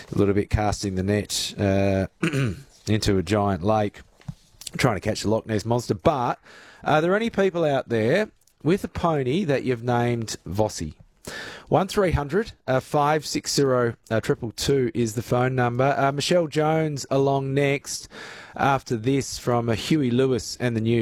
a little bit casting the net into a giant lake, trying to catch the Loch Ness Monster. But are there any people out there with a pony that you've named Vossi? 1300 560 222 is the phone number. Michelle Jones along next after this from Huey Lewis and the News.